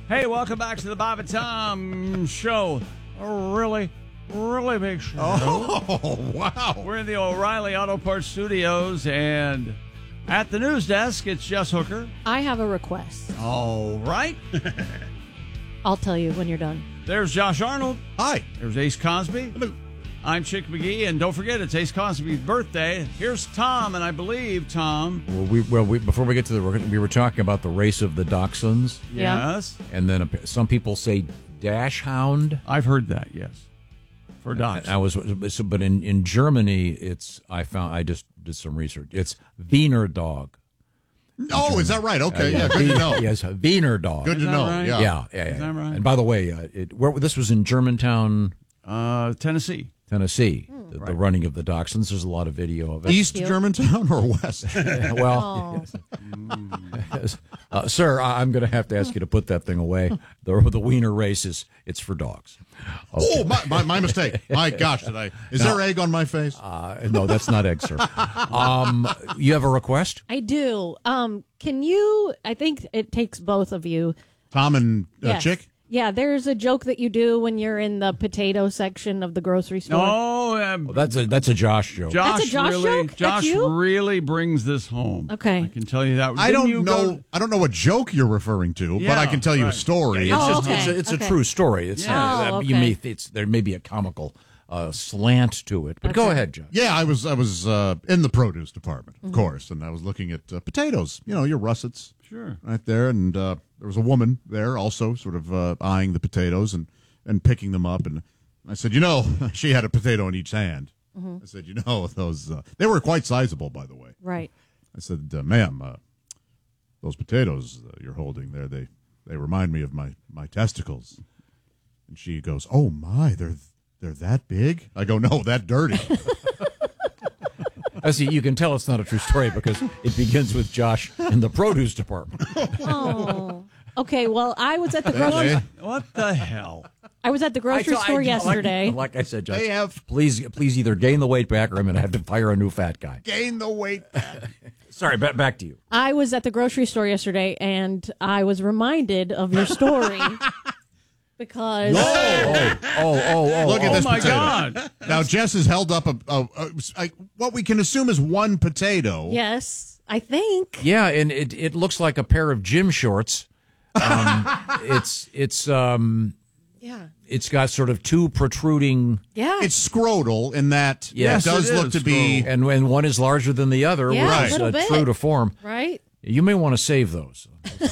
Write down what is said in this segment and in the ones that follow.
Hey, welcome back to the Bob and Tom Show. A really big show. Oh, wow. We're in the O'Reilly Auto Parts Studios, and at the news desk, it's Jess Hooker. I have a request. All right. I'll tell you when you're done. There's Josh Arnold. Hi. There's Ace Cosby. Hello. I'm Chick McGee, and don't forget, it's Ace Cosby's birthday. Here's Tom, and I believe, Tom. Before we get to we were talking about the race of the dachshunds. Yeah. Yes. And then some people say dash hound. I've heard that, yes. For dogs. But in Germany, I just did some research. It's Wiener dog. Oh, is that right? Okay, yeah, good to know. Yes, Wiener dog. Good to know. right? Yeah. Is that right? And by the way, this was in Germantown, Tennessee. Tennessee. The running of the dachshunds. There's a lot of video of it. East Germantown or West? Well, sir, I'm going to have to ask you to put that thing away. The Wiener race it's for dogs. Okay. Oh, my mistake. My gosh, is there egg on my face? No, that's not egg, sir. You have a request? I do. Can you? I think it takes both of you. Tom and Yes. Chick? Yeah, there's a joke that you do when you're in the potato section of the grocery store. Oh, Well, that's a Josh joke. That's a Josh joke? That's Josh you? really brings this home. Okay. I can tell you that. I Didn't you don't know what joke you're referring to, but I can tell you a story. Oh, It's okay. a true story. It's Yeah. Oh, you okay. there may be a comical slant to it, but go ahead, Josh. Yeah, I was in the produce department, of course, and I was looking at potatoes. You know, your russets. Sure. Right there, and there was a woman there also sort of eyeing the potatoes and picking them up, and I said, she had a potato in each hand. I said, those they were quite sizable, by the way. Right. I said, ma'am, those potatoes you're holding there, they remind me of my testicles. And she goes, oh my, they're that big? I go, no, that dirty. See, you can tell it's not a true story because it begins with Josh in the produce department. Oh. Okay. Well, I was at the grocery. What the hell? I was at the grocery store yesterday. Like I said, Josh, They have- please either gain the weight back or I'm going to have to fire a new fat guy. Gain the weight back. Sorry, back to you. I was at the grocery store yesterday, and I was reminded of your story because Look at this my potato. God. Now, Jess has held up what we can assume is one potato. yes, I think. Yeah, and it looks like a pair of gym shorts. It's got sort of two protruding. Yeah. It's scrotal in that Yes, it does it look is to be. And when one is larger than the other, Yeah, which a little is bit. true to form. right. You may want to save those.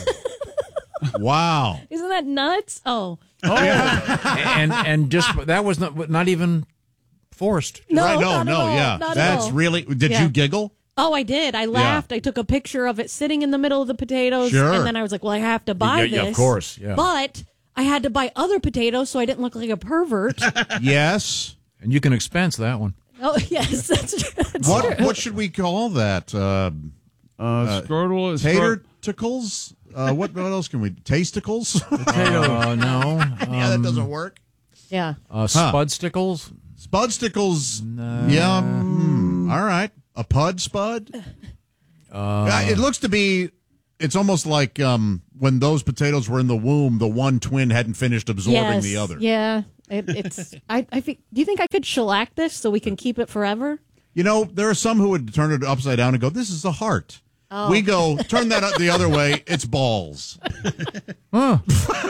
Wow. Isn't that nuts? Oh. and just that was not even forced. No, Right, not at all. yeah. Not at That's all. really. Did Yeah. you giggle? Oh, I did. I laughed. I took a picture of it sitting in the middle of the potatoes. Sure. And then I was like, well, I have to buy Yeah, this. of course, yeah. But I had to buy other potatoes so I didn't look like a pervert. Yes. And you can expense that one. Oh, yes. That's true. What should we call that? Scrotal is Tater tickles? What else can we? Tasticles? No. Yeah, that doesn't work. Yeah. Spudsticles? Spudsticles. Yeah. All right. A pud spud? It looks to be. It's almost like when those potatoes were in the womb, the one twin hadn't finished absorbing Yes. the other. Yeah. It's. I think. Do you think I could shellac this so we can keep it forever? There are some who would turn it upside down and go, "This is a heart." Oh. We go, turn that the other way. It's balls. Yeah.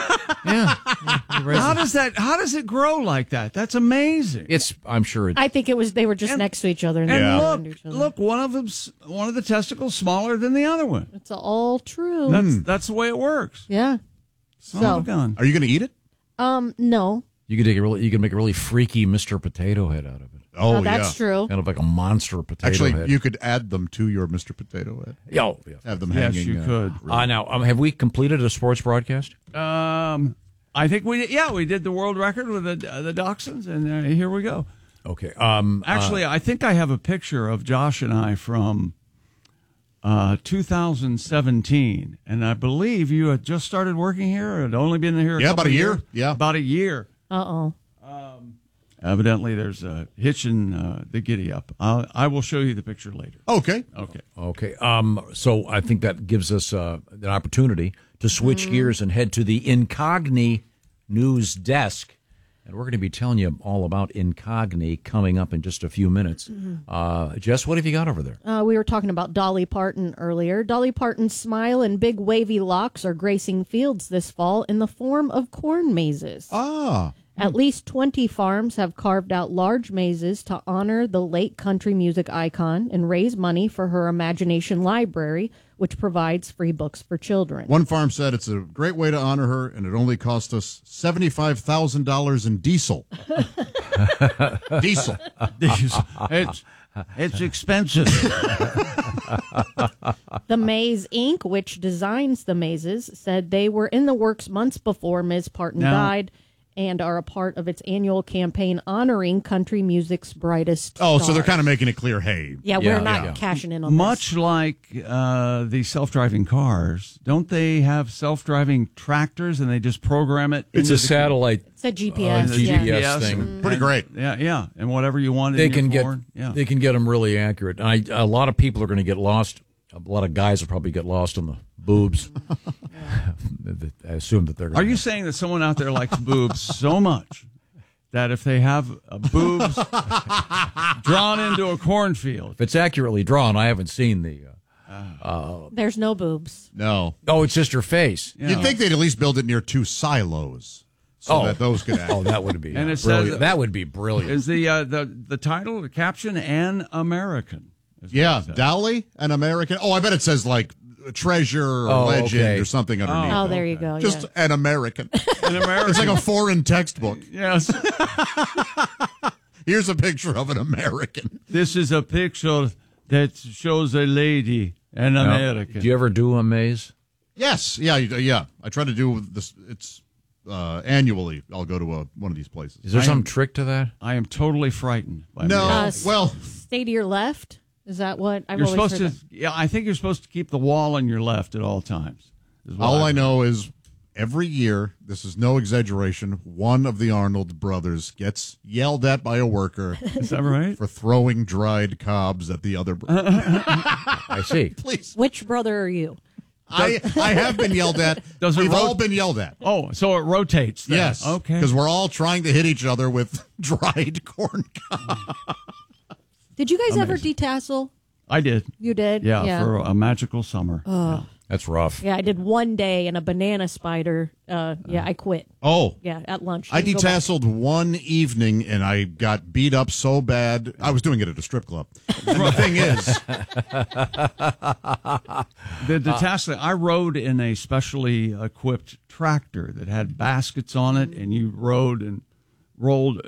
How does it grow like that? That's amazing. I'm sure I think it was. They were just next to each other. And And they Yeah. loved each other. look, one of the testicles smaller than the other one. It's all true. That's the way it works. Yeah. Son of a gun. Are you going to eat it? No. you could make a really freaky Mr. Potato Head out of it. Oh, That's true. Kind of like a monster potato Actually, head. you could add them to your Mr. Potato Head. Yeah. Have them Yes, hanging. you could. Now, have we completed a sports broadcast? I think we did the world record with the Dachshunds, and here we go. Okay. Actually, I think I have a picture of Josh and I from 2017, and I believe you had just started working here, or had only been here About a year. years? Yeah. About a year. Uh-oh. Evidently, there's a hitch in the giddy up. I will show you the picture later. Okay. Okay. Okay. So I think that gives us an opportunity to switch gears and head to the Incogni news desk. And we're going to be telling you all about Incogni coming up in just a few minutes. Jess, what have you got over there? We were talking about Dolly Parton earlier. Dolly Parton's smile and big wavy locks are gracing fields this fall in the form of corn mazes. Ah. At least 20 farms have carved out large mazes to honor the late country music icon and raise money for her Imagination Library, which provides free books for children. One farm said it's a great way to honor her, and it only cost us $75,000 in diesel. Diesel. It's expensive. The Maze Inc., which designs the mazes, said they were in the works months before Ms. Parton died and are a part of its annual campaign honoring country music's brightest Oh, so stars. they're kind of making it clear, hey. Yeah, we're not cashing in on Much this. like the self-driving cars, don't they have self-driving tractors and they just program it? It's into a the- satellite It's a GPS. GPS yeah. thing. Pretty great. Yeah, and whatever you want. They in your can get corn. Yeah. they can get them really accurate. And a lot of people are going to get lost. A lot of guys will probably get lost in the boobs. I assume that they're. Are you saying that someone out there likes boobs so much that if they have boobs drawn into a cornfield, If it's accurately drawn, I haven't seen the. There's no boobs. No. Oh, it's just her face. You'd think they'd at least build it near two silos so that those could act. Oh, that would be And it brilliant. says- That would be brilliant. is the title, the caption, "An American"? is what Yeah, it says. Dolly, an American. Oh, I bet it says like treasure or Oh, legend okay. or something underneath. Oh, there you go. Just yeah. an American. An American. It's like a foreign textbook. Yes. Here's a picture of an American. This is a picture that shows a lady, an American. Do you ever do a maze? Yes, yeah. I try to do this. It's annually. I'll go to one of these places. Is there some trick to that? I am totally frightened by No, me. well, Stay to your left. Is that what I've You're always supposed heard to. Yeah, I think you're supposed to keep the wall on your left at all times. is what all I I've know is every year, this is no exaggeration, one of the Arnold brothers gets yelled at by a worker heard. Is that right? for throwing dried cobs at the other brother. I see. Please. Which brother are you? I have been yelled at. Does it We've all rot- been yelled at. Oh, so it rotates. Then. Yes. Okay. Because we're all trying to hit each other with dried corn cobs. Did you guys ever detassel? I did. You did? Yeah, for a magical summer. That's rough. Yeah, I did one day in a banana spider. I quit. Oh. Yeah, at lunch. I Didn't go back. detasseled one evening and I got beat up so bad. I was doing it at a strip club. And the thing is, The detasseling, I rode in a specially equipped tractor that had baskets on it, and you rode and rolled,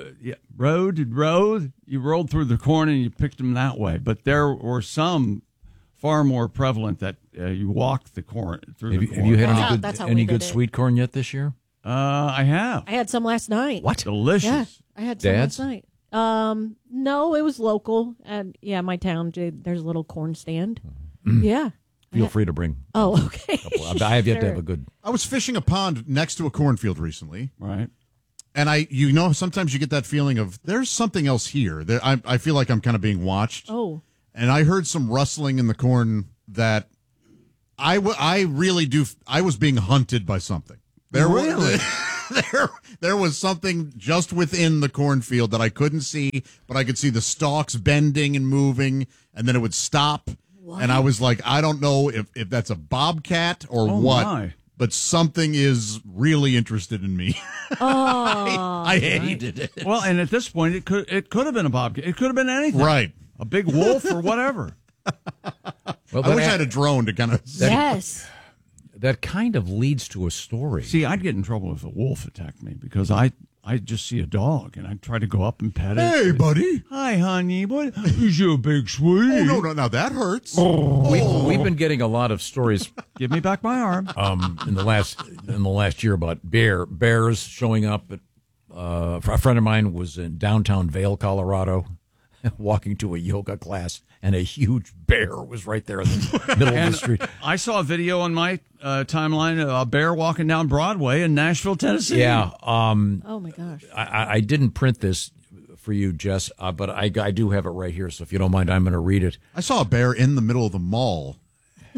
you rolled through the corn and you picked them that way. But there were some far more prevalent that you walked the corn through Have the you, corn. have you had Wow. any That's good how we good did it. sweet corn yet this year? I have. I had some last night. What? Delicious. Yeah, I had some Dad's? last night. No, it was local. And yeah, my town, there's a little corn stand. Yeah. Feel free to bring. Oh, okay. I have yet to Sure. have a good. I was fishing a pond next to a cornfield recently. Right. And sometimes you get that feeling of there's something else here. I feel like I'm kind of being watched. Oh. And I heard some rustling in the corn that I really do. I was being hunted by something. Really? There was something just within the cornfield that I couldn't see, but I could see the stalks bending and moving, and then it would stop. What? And I was like, I don't know if that's a bobcat or what, my. but something is really interested in me. Oh. I hated it. Well, and at this point, it could have been a bobcat. It could have been anything. Right. A big wolf or whatever. Well, I wish I had a drone to kind of. Yes. that kind of leads to a story. See, I'd get in trouble if a wolf attacked me because I just see a dog and I'd try to go up and pet it. Hey, buddy. Hi, honey. What is your big sweetie? Oh, no, now that hurts. We've been getting a lot of stories Give me back my arm. in the last year about bears showing up. A friend of mine was in downtown Vail, Colorado, walking to a yoga class, and a huge bear was right there in the middle of the street. I saw a video on my timeline of a bear walking down Broadway in Nashville, Tennessee. Yeah, Oh, my gosh. I didn't print this for you, Jess, but I do have it right here. So if you don't mind, I'm going to read it. I saw a bear in the middle of the mall.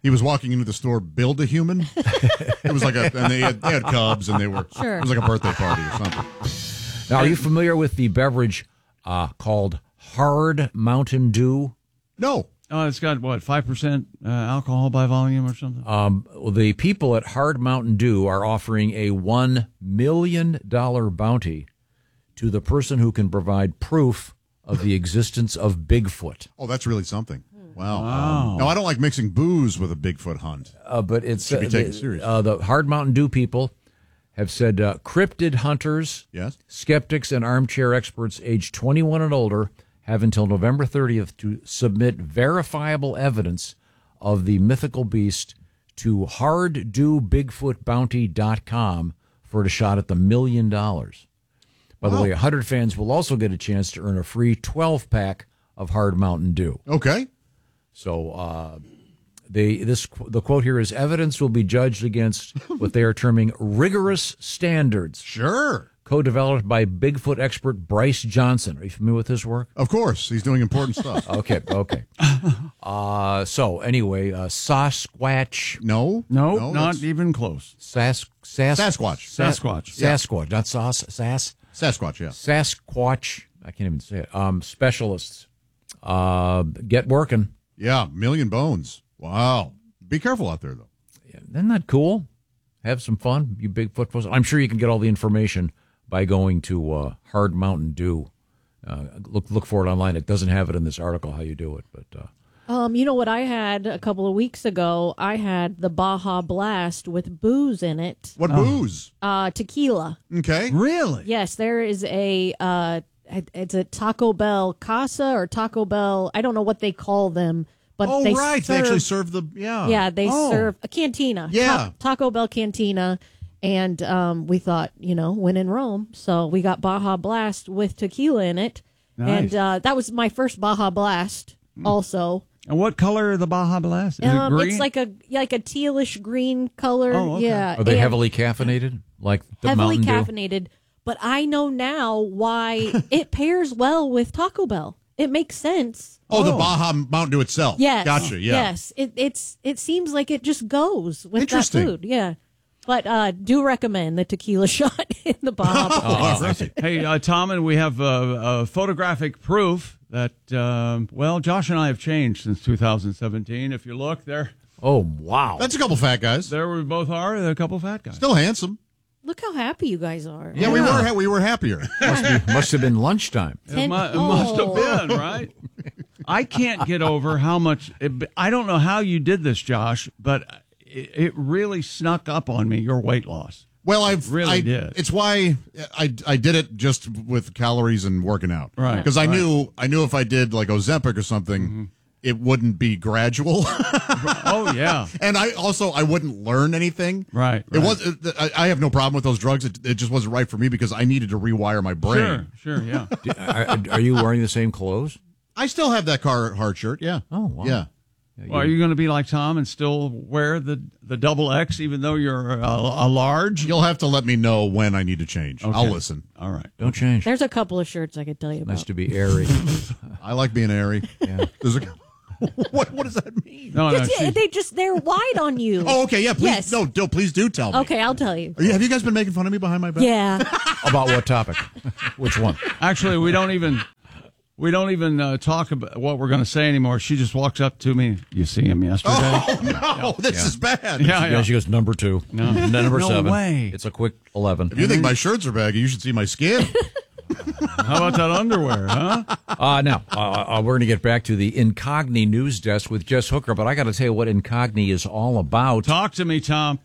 He was walking into the store, build a human. It was like and they had cubs, and they were. Sure. It was like a birthday party or something. Now, are you familiar with the beverage called Hard Mountain Dew? No. Oh, it's got, what, 5% alcohol by volume or something? Well, the people at Hard Mountain Dew are offering a $1 million bounty to the person who can provide proof of the existence of Bigfoot. Oh, that's really something. Wow. No, I don't like mixing booze with a Bigfoot hunt. But it's Should be taken serious. the Hard Mountain Dew people have said cryptid hunters, Yes. skeptics, and armchair experts aged 21 and older have until November 30th to submit verifiable evidence of the mythical beast to harddewbigfootbounty.com for a shot at the $1 million. By the way, 100 fans will also get a chance to earn a free 12-pack of Hard Mountain Dew. Okay. So the quote here is, evidence will be judged against what they are terming rigorous standards. Sure. Co-developed by Bigfoot expert Bryce Johnson. Are you familiar with his work? Of course. He's doing important stuff. Okay. So anyway, Sasquatch. No, not that's even close. Sasquatch. Sasquatch. Not Sasquatch, yeah. Sasquatch, I can't even say it. Specialists. Get working. Yeah, million bones. Wow. Be careful out there, though. Isn't that cool? Have some fun, you Bigfoot folks. I'm sure you can get all the information by going to Hard Mountain Dew. Look for it online. It doesn't have it in this article how you do it, but you know what I had a couple of weeks ago? I had the Baja Blast with booze in it. What booze? Tequila. Okay. Really? Yes, there is a it's a Taco Bell Casa or Taco Bell. I don't know what they call them, but Oh, they right. They serve, actually serve the, yeah. yeah, they serve a cantina. Yeah. Taco Bell cantina. And we thought, when in Rome. So we got Baja Blast with tequila in it. Nice. And that was my first Baja Blast also. And what color are the Baja Blast? Is it green? It's like a tealish green color. Oh, okay. Yeah. are they and heavily caffeinated? Like the heavily Mountain Dew? caffeinated? But I know now why it pairs well with Taco Bell. It makes sense. Oh, the Baja Mountain Dew itself. Yes. Gotcha, yeah. Yes. It seems like it just goes with that Interesting. food. Yeah. But do recommend the tequila shot in the Baja Blast. I see. Hey, Tom, and we have photographic proof that, Josh and I have changed since 2017. If you look there, Oh, wow. That's a couple fat guys. there we both are, a couple fat guys. Still handsome. Look how happy you guys are. Yeah, we were happier. Must have been lunchtime. It must have been, right? I can't get over how much, I don't know how you did this, Josh, but it really snuck up on me, your weight loss. Well, I did. It's why I did it just with calories and working out. Right. Because I knew if I did like Ozempic or something, it wouldn't be gradual. Oh, yeah. And I wouldn't learn anything. Right. It was. I have no problem with those drugs. It just wasn't right for me because I needed to rewire my brain. Sure, yeah. Are you wearing the same clothes? I still have that Carhartt shirt. Yeah. Oh, wow. Yeah. Well, are you going to be like Tom and still wear the double X even though you're a large? You'll have to let me know when I need to change. Okay. I'll listen. All right. Don't change. There's a couple of shirts I could tell you about. Nice to be airy. I like being airy. Yeah. There's a. What does that mean? No, They're wide on you. Oh, okay. Yeah. Please. Yes. No. Please do tell me. Okay, I'll tell you. Have you guys been making fun of me behind my back? Yeah. About what topic? Which one? Actually, we don't even talk about what we're going to say anymore. She just walks up to me. You see him yesterday? Oh no, this is bad. Yeah. She goes number 2. No. Number No 7. way. It's a quick 11. If you think my shirts are baggy, you should see my skin. How about that underwear, huh? Now, we're going to get back to the Incogni news desk with Jess Hooker, but I got to tell you what Incogni is all about. Talk to me, Tom.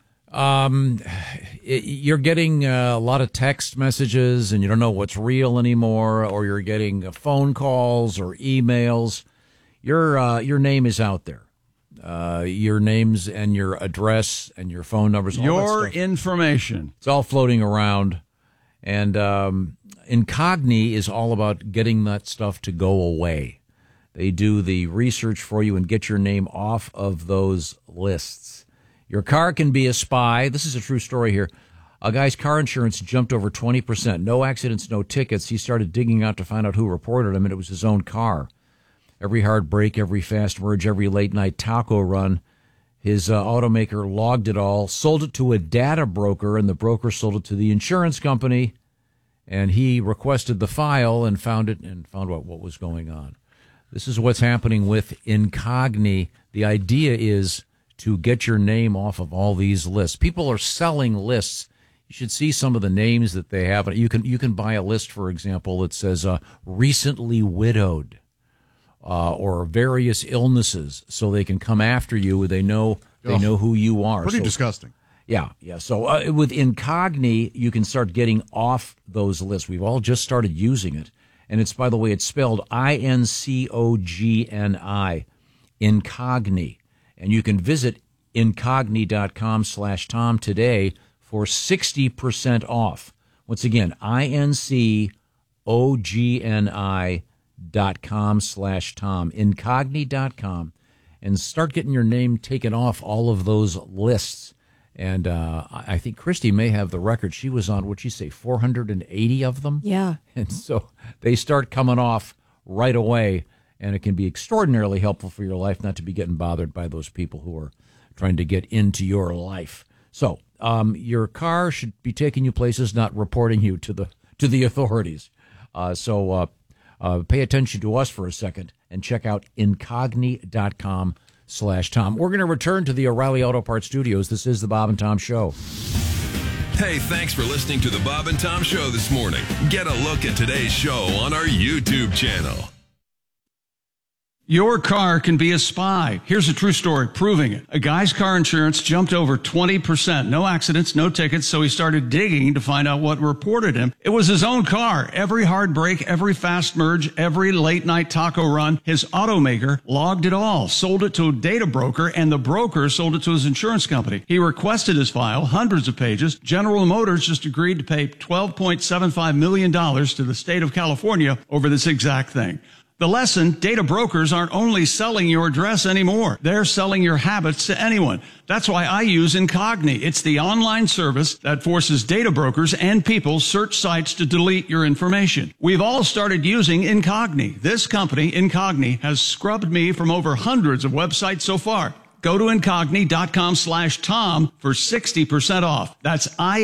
You're getting a lot of text messages and you don't know what's real anymore, or you're getting phone calls or emails. Your name is out there. Your names and your address and your phone numbers. All Your that stuff. information. It's all floating around. And Incogni is all about getting that stuff to go away. They do the research for you and get your name off of those lists. Your car can be a spy. This is a true story here. A guy's car insurance jumped over 20%. No accidents, no tickets. He started digging out to find out who reported him, and it was his own car. Every hard break, every fast merge, every late night taco run, His automaker logged it all, sold it to a data broker, and the broker sold it to the insurance company. And he requested the file and found it and found out what was going on. This is what's happening with Incogni. The idea is to get your name off of all these lists. People are selling lists. You should see some of the names that they have. You can buy a list, for example, that says recently widowed. Or various illnesses, so they can come after you. They know who you are. Pretty disgusting. Yeah. So with Incogni, you can start getting off those lists. We've all just started using it, and it's, by the way, it's spelled INCOGNI, Incogni, and you can visit incogni.com/Tom today for 60% off. Once again, INCOGNI.com/Tom, incogni.com, and start getting your name taken off all of those lists. And I think Christy may have the record. She was on, what'd she say, 480 of them? Yeah. And so they start coming off right away, and it can be extraordinarily helpful for your life not to be getting bothered by those people who are trying to get into your life. So your car should be taking you places, not reporting you to the authorities. So pay attention to us for a second and check out incogni.com/Tom. We're going to return to the O'Reilly Auto Parts Studios. This is the Bob and Tom Show. Hey, thanks for listening to the Bob and Tom Show this morning. Get a look at today's show on our YouTube channel. Your car can be a spy. Here's a true story proving it. A guy's car insurance jumped over 20%. No accidents, no tickets, so he started digging to find out what reported him. It was his own car. Every hard brake, every fast merge, every late night taco run, his automaker logged it all, sold it to a data broker, and the broker sold it to his insurance company. He requested his file, hundreds of pages. General Motors just agreed to pay $12.75 million to the state of California over this exact thing. The lesson, data brokers aren't only selling your address anymore. They're selling your habits to anyone. That's why I use Incogni. It's the online service that forces data brokers and people search sites to delete your information. We've all started using Incogni. This company, Incogni, has scrubbed me from over hundreds of websites so far. Go to incogni.com/Tom for 60% off. That's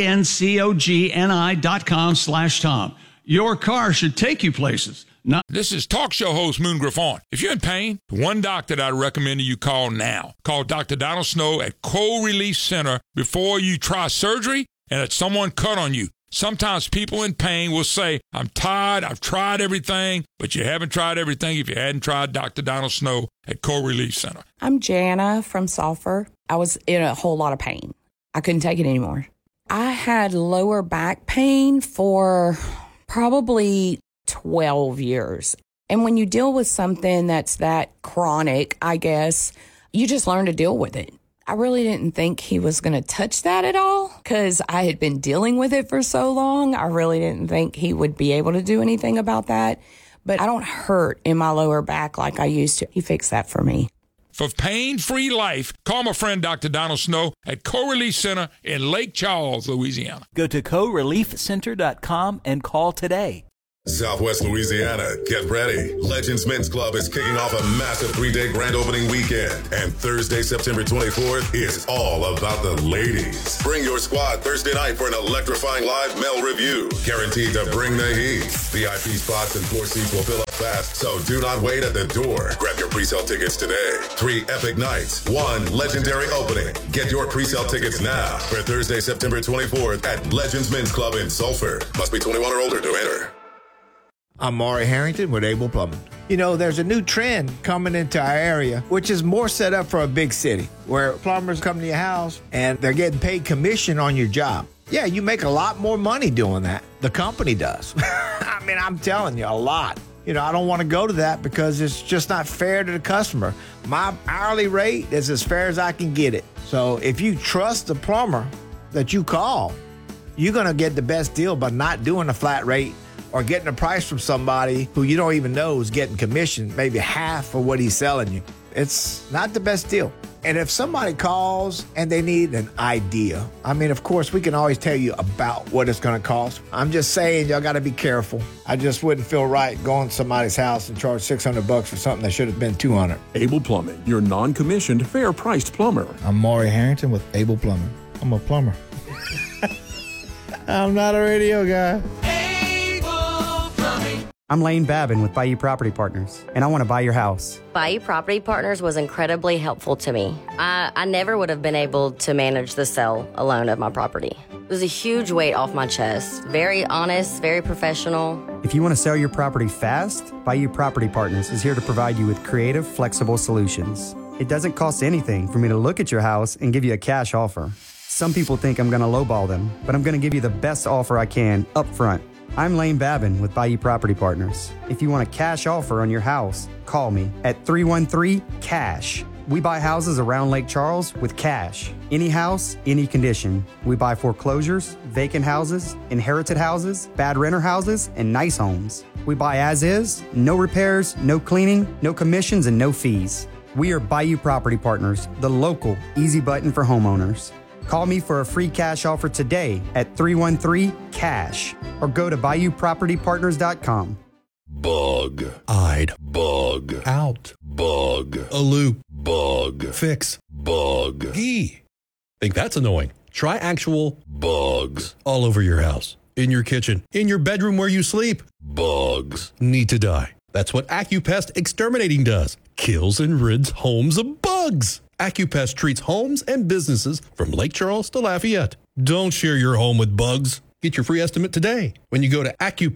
INCOGNI.com/Tom. Your car should take you places. This is talk show host Moon Griffon. If you're in pain, the one doctor that I recommend you call now. Call Dr. Donald Snow at Cold Relief Center before you try surgery and that someone cut on you. Sometimes people in pain will say, I'm tired, I've tried everything, but you haven't tried everything if you hadn't tried Dr. Donald Snow at Cold Relief Center. I'm Jana from Sulphur. I was in a whole lot of pain. I couldn't take it anymore. I had lower back pain for probably 12 years. And when you deal with something that's that chronic, I guess, you just learn to deal with it. I really didn't think he was going to touch that at all because I had been dealing with it for so long. I really didn't think he would be able to do anything about that. But I don't hurt in my lower back like I used to. He fixed that for me. For pain-free life, call my friend Dr. Donald Snow at Co-Relief Center in Lake Charles, Louisiana. Go to coreliefcenter.com and call today. Southwest Louisiana, get ready. Legends Men's Club is kicking off a massive 3-day grand opening weekend. And Thursday, September 24th is all about the ladies. Bring your squad Thursday night for an electrifying live male review. Guaranteed to bring the heat. VIP spots and floor seats will fill up fast, so do not wait at the door. Grab your pre-sale tickets today. 3 epic nights, 1 legendary opening. Get your pre-sale tickets now for Thursday, September 24th at Legends Men's Club in Sulphur. Must be 21 or older to enter. I'm Maury Harrington with Able Plumbing. You know, there's a new trend coming into our area, which is more set up for a big city, where plumbers come to your house and they're getting paid commission on your job. Yeah, you make a lot more money doing that. The company does. I mean, I'm telling you, a lot. You know, I don't want to go to that because it's just not fair to the customer. My hourly rate is as fair as I can get it. So if you trust the plumber that you call, you're going to get the best deal by not doing a flat rate or getting a price from somebody who you don't even know is getting commission, maybe half of what he's selling you. It's not the best deal. And if somebody calls and they need an idea, I mean, of course, we can always tell you about what it's going to cost. I'm just saying, y'all got to be careful. I just wouldn't feel right going to somebody's house and charge $600 for something that should have been $200. Able Plumbing, your non-commissioned, fair-priced plumber. I'm Maury Harrington with Able Plumbing. I'm a plumber. I'm not a radio guy. I'm Lane Babin with Bayou Property Partners, and I want to buy your house. Bayou Property Partners was incredibly helpful to me. I never would have been able to manage the sale alone of my property. It was a huge weight off my chest. Very honest, very professional. If you want to sell your property fast, Bayou Property Partners is here to provide you with creative, flexible solutions. It doesn't cost anything for me to look at your house and give you a cash offer. Some people think I'm going to lowball them, but I'm going to give you the best offer I can up front. I'm Lane Babin with Bayou Property Partners. If you want a cash offer on your house, call me at 313-CASH. We buy houses around Lake Charles with cash. Any house, any condition. We buy foreclosures, vacant houses, inherited houses, bad renter houses, and nice homes. We buy as is, no repairs, no cleaning, no commissions, and no fees. We are Bayou Property Partners, the local easy button for homeowners. Call me for a free cash offer today at 313-CASH or go to BayouPropertyPartners.com. Bug-eyed. Bug. Out. Bug. A loop. Bug. Fix. Bug. Gee. Think that's annoying? Try actual bugs all over your house. In your kitchen. In your bedroom where you sleep. Bugs need to die. That's what AccuPest Exterminating does. Kills and rids homes of bugs. AccuPest treats homes and businesses from Lake Charles to Lafayette. Don't share your home with bugs. Get your free estimate today when you go to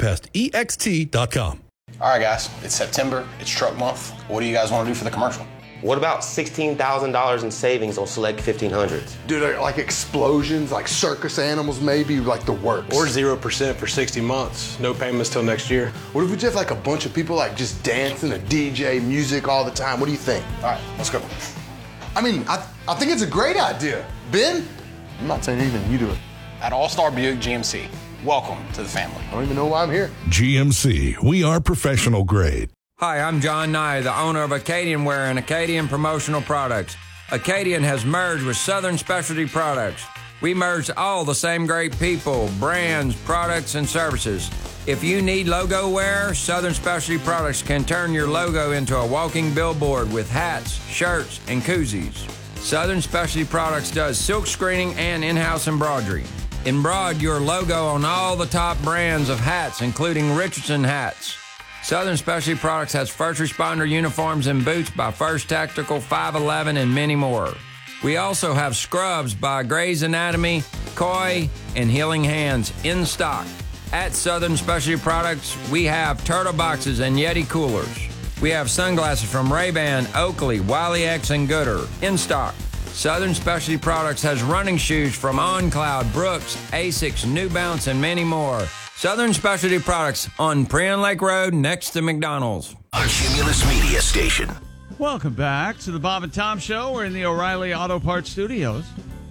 AccuPestEXT.com. All right, guys, it's September. It's truck month. What do you guys want to do for the commercial? What about $16,000 in savings on select 1500s? Dude, like explosions, like circus animals maybe, like the works. Or 0% for 60 months. No payments till next year. What if we just have like a bunch of people like just dancing, a DJ, music all the time? What do you think? All right, let's go. I mean, I think it's a great idea. Ben? I'm not saying anything, you do it. At All-Star Buick GMC, welcome to the family. I don't even know why I'm here. GMC, we are professional grade. Hi, I'm John Nye, the owner of Acadian Wear and Acadian Promotional Products. Acadian has merged with Southern Specialty Products. We merged all the same great people, brands, products, and services. If you need logo wear, Southern Specialty Products can turn your logo into a walking billboard with hats, shirts, and koozies. Southern Specialty Products does silk screening and in-house embroidery. Embroider your logo on all the top brands of hats, including Richardson hats. Southern Specialty Products has first responder uniforms and boots by First Tactical, 511, and many more. We also have scrubs by Grey's Anatomy, Koi, and Healing Hands in stock. At Southern Specialty Products, we have turtle boxes and Yeti coolers. We have sunglasses from Ray-Ban, Oakley, Wiley X, and Gooder in stock. Southern Specialty Products has running shoes from OnCloud, Brooks, Asics, New Balance, and many more. Southern Specialty Products on Prion Lake Road next to McDonald's. A Cumulus Media Station. Welcome back to the Bob and Tom Show. We're in the O'Reilly Auto Parts Studios.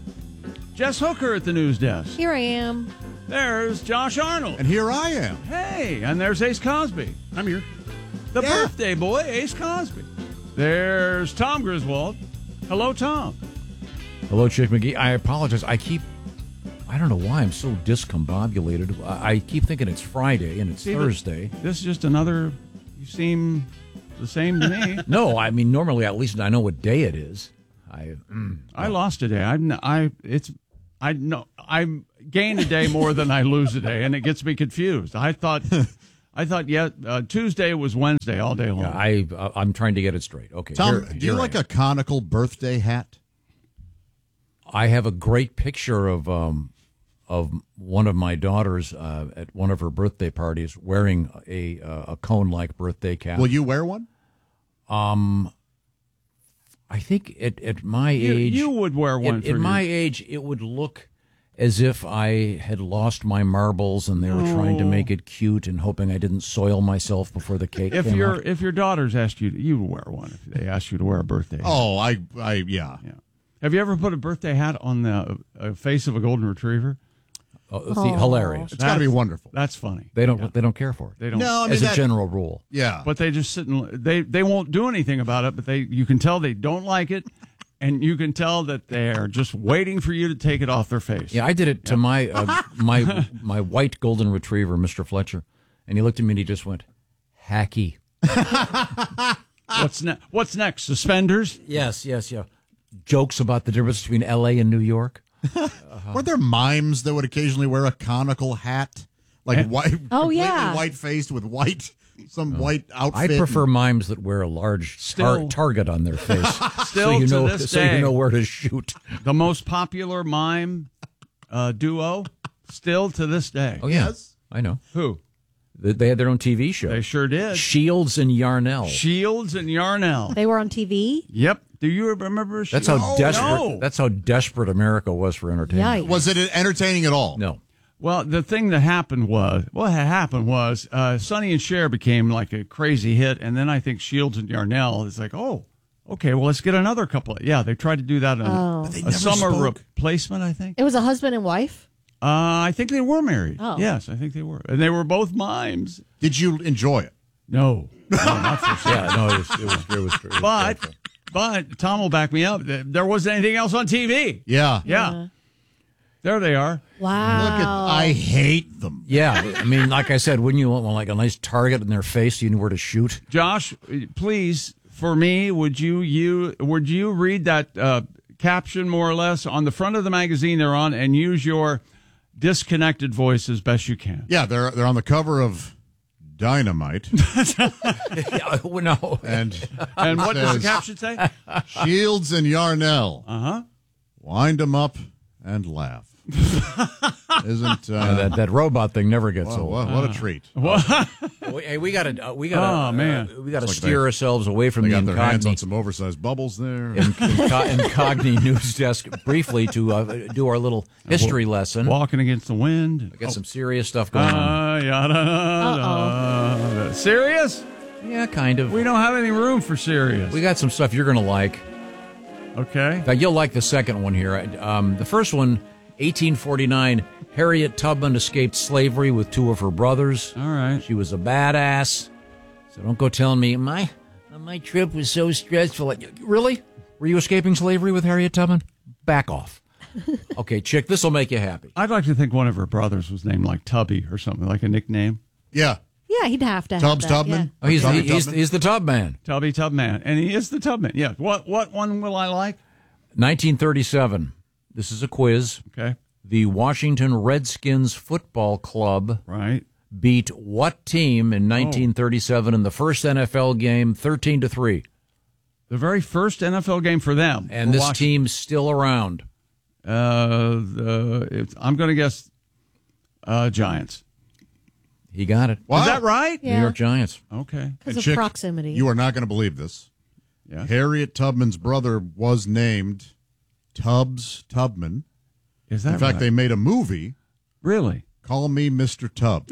Jess Hooker at the news desk. Here I am. There's Josh Arnold. And here I am. Hey, and there's Ace Cosby. I'm here. The birthday boy, Ace Cosby. There's Tom Griswold. Hello, Tom. Hello, Chick McGee. I apologize. I don't know why I'm so discombobulated. I keep thinking it's Friday and it's Thursday. This is just another, you seem the same to me. No, I mean, normally at least I know what day it is. I lost a day. I gain a day more than I lose a day, and it gets me confused. I thought Tuesday was Wednesday all day long. Yeah, I'm trying to get it straight. Okay, Tom, do you like a conical birthday hat? I have a great picture of one of my daughters at one of her birthday parties wearing a cone-like birthday cap. Will you wear one? I think at my age... You would wear one. At my age, it would look as if I had lost my marbles and they were trying to make it cute and hoping I didn't soil myself before the cake came out. If your daughters asked you, you would wear one if they asked you to wear a birthday hat. Oh, yeah. Have you ever put a birthday hat on the face of a golden retriever? hilarious. It's got to be wonderful. That's funny. They don't care for it. They don't. No, I mean, as a general rule. Yeah. But they just sit and they won't do anything about it. But you can tell they don't like it, and you can tell that they are just waiting for you to take it off their face. Yeah, I did it to my my white golden retriever, Mr. Fletcher, and he looked at me and he just went, "Hacky." What's next? Suspenders? Yes. Jokes about the difference between L.A. and New York. Were there mimes that would occasionally wear a conical hat, like white? Oh, yeah, white faced with white outfit. I prefer mimes that wear a large target on their face, so you know where to shoot. The most popular mime duo, still to this day. Oh yeah, yes. I know who. They had their own TV show. They sure did. Shields and Yarnell. They were on TV? Yep. Do you remember Shields? That's how desperate America was for entertainment. Yikes. Was it entertaining at all? No. Well, the thing that happened was, Sonny and Cher became like a crazy hit, and then I think Shields and Yarnell is like, oh, okay, well, let's get another couple. Yeah, they tried to do that on a summer replacement, I think. It was a husband and wife? I think they were married. Oh. Yes, I think they were. And they were both mimes. Did you enjoy it? No. Not for sure. Yeah, no, it was But Tom will back me up. There wasn't anything else on TV. Yeah. There they are. Wow. I hate them. Yeah, I mean, like I said, wouldn't you want like a nice target in their face so you knew where to shoot? Josh, please, for me, would you read that caption more or less on the front of the magazine they're on and use your disconnected voice as best you can? Yeah, they're on the cover of Dynamite. No. And what does the caption say? Shields and Yarnell. Uh-huh. Wind them up and laugh. Isn't that robot thing never gets old? What a treat! Hey, we gotta steer ourselves away from they the got their hands on some oversized bubbles there. Incogni news desk briefly to do our little history lesson. Walking against the wind. I got some serious stuff going on. Serious? Yeah, kind of. We don't have any room for serious. We got some stuff you're gonna like. Okay. In fact, you'll like the second one here. The first one. 1849, Harriet Tubman escaped slavery with two of her brothers. All right. She was a badass. So don't go telling me, my trip was so stressful. Really? Were you escaping slavery with Harriet Tubman? Back off. Okay, chick, this will make you happy. I'd like to think one of her brothers was named like Tubby or something, like a nickname. Yeah. Yeah, he'd have to Tubbs have that. Tubman? Yeah. Oh, he's the Tubman. Tubby Tubman. And he is the Tubman. Yeah. What one will I like? 1937. This is a quiz. Okay. The Washington Redskins football club beat what team in 1937 in the first NFL game 13-3? The very first NFL game for them. And this team's still around. I'm going to guess Giants. He got it. Wow. Is that right? Yeah. New York Giants. Okay. Because of proximity. You are not going to believe this. Yeah. Harriet Tubman's brother was named Tubbs Tubman. Is that In fact, right? they made a movie. Really? Call Me Mr. Tubbs.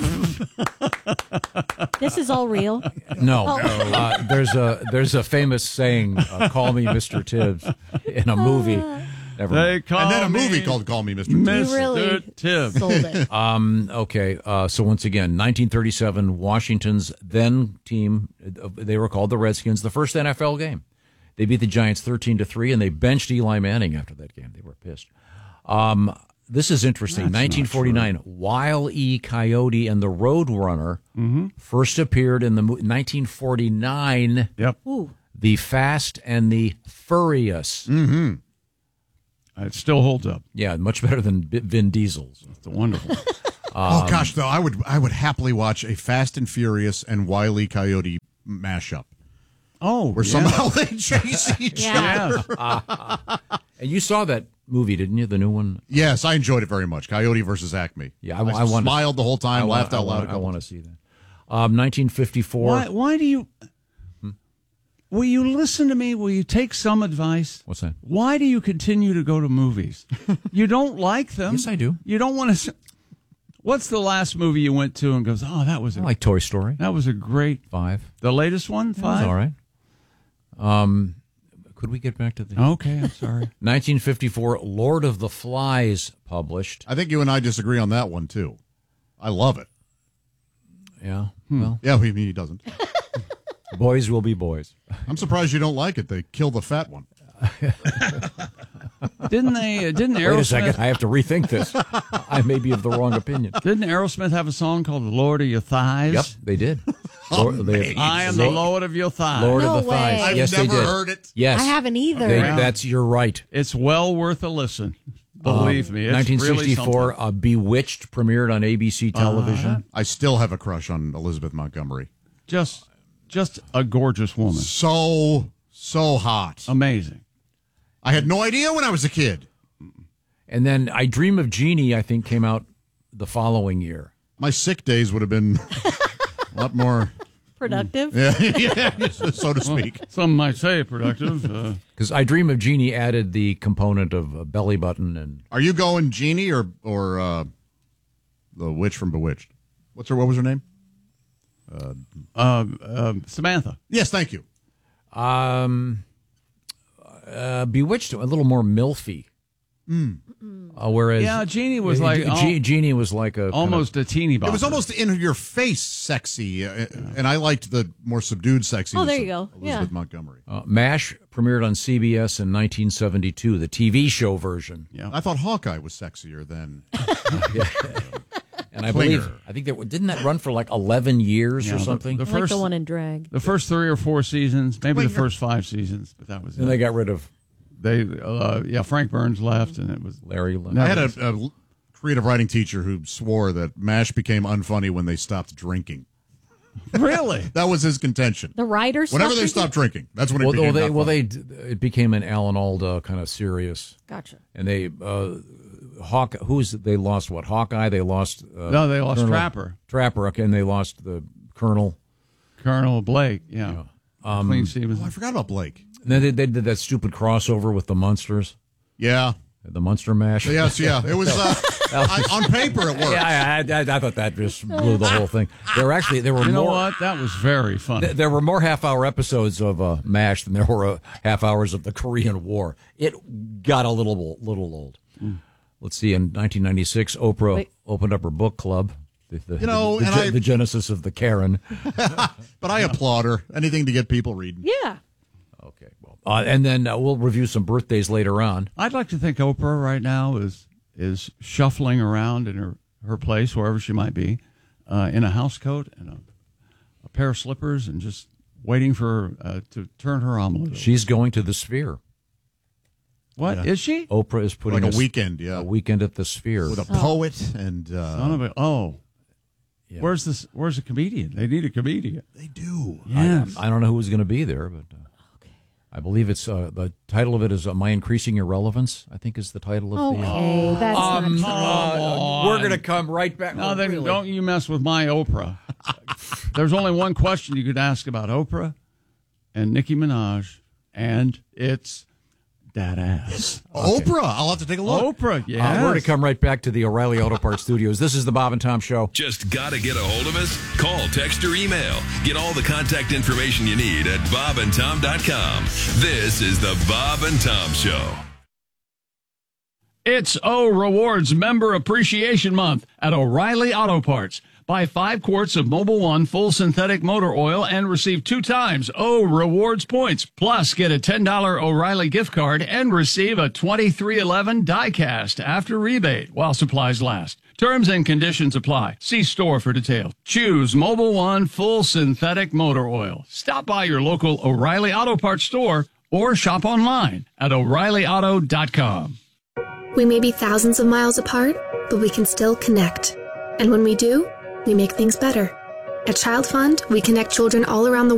This is all real? No. There's a famous saying, call me Mr. Tibbs, in a movie. And then a movie called Call Me Mr. Tibbs. You really Tibbs. sold it. Okay, so once again, 1937, Washington's then team, they were called the Redskins, the first NFL game. They beat the Giants 13-3, and they benched Eli Manning after that game. They were pissed. This is interesting. That's 1949, Wile E. Coyote and the Roadrunner first appeared in the 1949. Yep. Ooh. The Fast and the Furious. Mm-hmm. It still holds up. Yeah, much better than Vin Diesel's. It's wonderful. Oh gosh, though I would happily watch a Fast and Furious and Wile E. Coyote mashup. Oh, where somehow they chase each other. And you saw that movie, didn't you? The new one. Yes, I enjoyed it very much. Coyote versus Acme. Yeah, I smiled the whole time, laughed out loud. I want to see that. 1954. Why do you? Will you listen to me? Will you take some advice? What's that? Why do you continue to go to movies? You don't like them. Yes, I do. You don't want to. What's the last movie you went to and goes, oh, that was I like Toy Story. That was a great 5. The latest one, 5. That was all right. Could we get back to the... Okay, I'm sorry. 1954, Lord of the Flies published. I think you and I disagree on that one, too. I love it. Yeah, well... Yeah, he doesn't. Boys will be boys. I'm surprised you don't like it. They kill the fat one. Didn't Aerosmith... Wait a second, I have to rethink this. I may be of the wrong opinion. Didn't Aerosmith have a song called "The Lord of Your Thighs"? Yep, they did. I am the Lord of your thighs. Lord No of the Thighs. way. Yes, I've they never did. heard it. Yes, I haven't either. You're right. It's well worth a listen. Believe me. It's 1964, really Bewitched premiered on ABC television. I still have a crush on Elizabeth Montgomery. just a gorgeous woman. So hot. Amazing. I had no idea when I was a kid. And then I Dream of Jeannie, I think, came out the following year. My sick days would have been a lot more Productive. yeah, so to speak. Some might say productive. Because I Dream of Jeannie added the component of belly button. And Are you going Jeannie or the witch from Bewitched? What was her name? Samantha. Yes, thank you. Bewitched, a little more milfy. Whereas Yeah, Jeannie was like Jeannie was like almost a teeny bopper. It was almost in your face sexy, and I liked the more subdued sexiness. Oh, there you go. Elizabeth Yeah. Montgomery. MASH premiered on CBS in 1972, the TV show version. Yeah. I thought Hawkeye was sexier than. And I think didn't that run for like 11 years or something? The I like first, the one in drag. the first 3 or 4 seasons, maybe the first 5 seasons, but that was And it. they got rid of Frank Burns left, and it was Larry. I had a creative writing teacher who swore that MASH became unfunny when they stopped drinking. Really? That was his contention. The writers. Whenever they stopped drinking, that's when it became not funny. It became an Alan Alda kind of serious. Gotcha. And they they lost what? Hawkeye. They lost. They lost Trapper. Okay, and they lost the Colonel Blake. Yeah. Clean Stevens. I forgot about Blake. And then they did that stupid crossover with the Munsters. Yeah. The Munster Mash. Yes, yeah. It was on paper. It worked. Yeah, I thought that just blew the whole thing. There were You know more. what? That was very funny. There were more half-hour episodes of MASH than there were half hours of the Korean War. It got a little old. Let's see. In 1996, Oprah opened up her book club. The genesis of the Karen. But I applaud her. Anything to get people reading. Yeah. Okay. Well, and then we'll review some birthdays later on. I'd like to think Oprah right now is shuffling around in her place, wherever she might be, in a house coat and a pair of slippers, and just waiting for to turn her omelet. She's going to the Sphere. What is she? Oprah is putting like a weekend, a weekend at the Sphere with a poet and son of a Yeah. Where's the comedian? They need a comedian. They do. Yes. I don't know who's going to be there, but I believe it's the title of it is "My Increasing Irrelevance." I think is the title of the. Okay, that's not we're going to come right back. No, then don't you mess with my Oprah. There's only one question you could ask about Oprah and Nicki Minaj, and it's that ass. Okay. Oprah, I'll have to take a look. Oprah, yeah. We're going to come right back to the O'Reilly Auto Parts Studios. This is the Bob and Tom Show. Just got to get a hold of us? Call, text, or email. Get all the contact information you need at bobandtom.com. This is the Bob and Tom Show. It's O Rewards Member Appreciation Month at O'Reilly Auto Parts. Buy 5 quarts of Mobil 1 full synthetic motor oil and receive 2 times O Rewards points. Plus, get a $10 O'Reilly gift card and receive a 2311 die-cast after rebate while supplies last. Terms and conditions apply. See store for details. Choose Mobil 1 full synthetic motor oil. Stop by your local O'Reilly Auto Parts store or shop online at O'ReillyAuto.com. We may be thousands of miles apart, but we can still connect. And when we do, we make things better. At Child Fund, we connect children all around the world